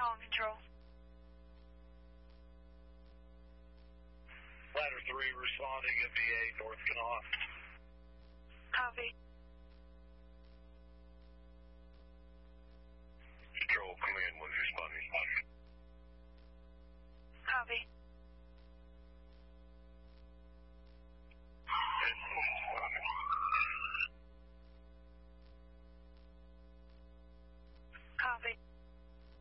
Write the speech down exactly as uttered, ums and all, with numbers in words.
calling control. Ladder three responding, M V A North Kanawha. Copy.